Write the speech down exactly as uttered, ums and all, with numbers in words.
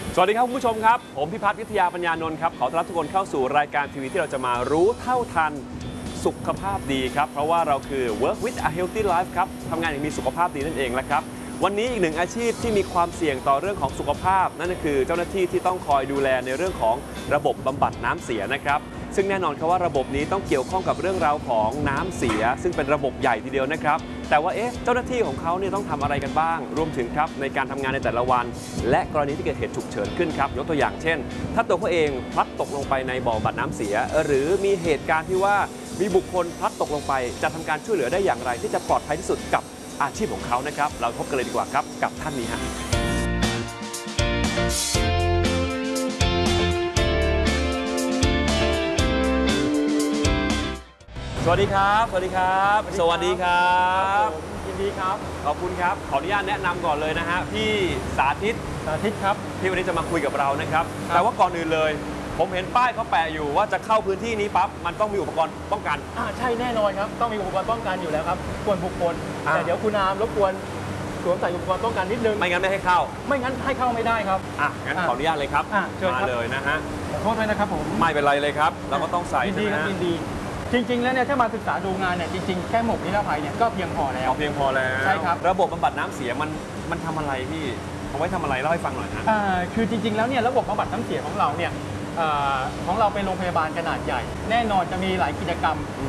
สวัสดีครับคุณผู้ชมครับผมพิพัฒน์วิทยาปัญญานนท์ครับขอต้อนรับทุกคนเข้าสู่รายการทีวีที่เราจะมารู้เท่าทันสุขภาพดีครับเพราะว่าเราคือ Work with a Healthy Life ครับทำงานอย่างมีสุขภาพดีนั่นเองละครับวันนี้อีกหนึ่งอาชีพที่มีความเสี่ยงต่อเรื่องของสุขภาพนั่นก็คือเจ้าหน้าที่ที่ต้องคอยดูแลในเรื่องของระบบบำบัดน้ำเสียนะครับซึ่งแน่นอนครับว่าระบบนี้ต้องเกี่ยวข้องกับเรื่องราวของน้ำเสียซึ่งเป็นระบบใหญ่ทีเดียวนะครับแต่ว่าเอ๊ะเจ้าหน้าที่ของเขาเนี่ยต้องทำอะไรกันบ้างรวมถึงครับในการทำงานในแต่ละวันและกรณีที่เกิดเหตุฉุกเฉินขึ้นครับยกตัวอย่างเช่นถ้าตัวเขาเองพลัดตกลงไปในบ่อบำบัดน้ำเสียหรือมีเหตุการณ์ที่ว่ามีบุคคลพลัดตกลงไปจะทำการช่วยเหลือได้อย่างไรที่จะปลอดภัยที่สุดกับอาชีพของเขานะครับเราพบกันเลยดีกว่าครับกับท่านนี้ฮะสวัสดีครับสวัสดีครับสวัสดีครับยินดีครับขอบคุณครับขออนุญาตแนะนำก่อนเลยนะฮะพี่สาธิตสาธิตครับที่วันนี้จะมาคุยกับเรานะครับแต่ว่าก่อนอื่นเลยผมเห็นป้ายเขาแปะอยู่ว่าจะเข้าพื้นที่นี้ปั๊บมันต้องมีอุปกรณ์ป้องกันอ่าใช่แน่นอนครับต้องมีอุปกรณ์ป้องกันอยู่แล้วครับส่วนบุคคลแต่เดี๋ยวคุณอามรบกวนสวมใส่อุปกรณ์ป้องกันนิดนึงไม่งั้นไม่ให้เข้าไม่งั้นให้เข้าไม่ได้ครับอ่ะงั้นขออนุญาตเลยครับมาเลยนะฮะขอโทษด้วยนะครับผมไม่เป็นไรเลยครับเราก็ต้องใส่ยินดีครับยินดีจริงๆแล้วเนี่ยถ้ามาศึกษาดูงานเนี่ยจริงๆแค่หมวกนิรภัยเนี่ยก็เพียงพอแล้วเพียงพอแล้วใช่ครับระบบบำบัดน้ำเสียมันมันทำอะไรพี่เอาไว้ทำอะไรเล่าให้ฟังหน่อยนะอ่าคือจริงๆแล้วเนี่ยระบบบำบัดน้ำเสียของเราเนี่ยของเราเป็นโรงพยาบาลขนาดใหญ่แน่นอนจะมีหลายกิจกรรม